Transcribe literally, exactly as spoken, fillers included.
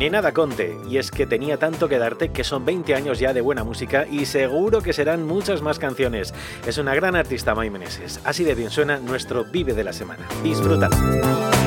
Ni nada Conte, y es que tenía tanto que darte que son veinte años ya de buena música y seguro que serán muchas más canciones. Es una gran artista, Mai Meneses. Así de bien suena nuestro Vive de la Semana. Disfrútalo.